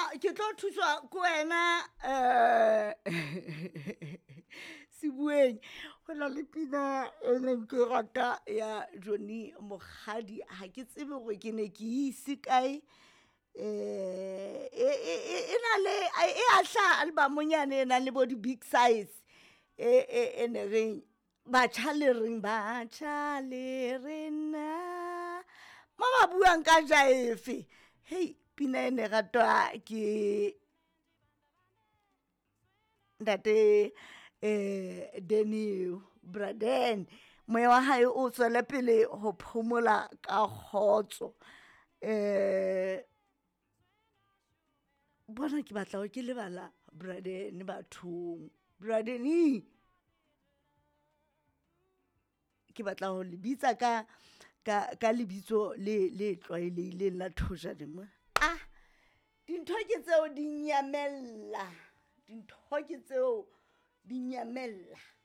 ke tlo thuswa ko wena Sebueng go na le pina e neng ke rata ya Johnny Mogadi ha ke tsebe go ke ne ke ise kae e na le e ahla albumonyane e na le bo di big size e ne reng batjha le reng batjha le rena mama buang ka jaefe hey pina ene ratwa ke ntate Danny Braden moya wa hae o tswela pele ho phomola ka khotso bona ke batla ke lebala Braden bathong Braden ke batla ho lebitsa ka lebitso le tlwaelehileng la thojane mo dintho ke tseo di nyamella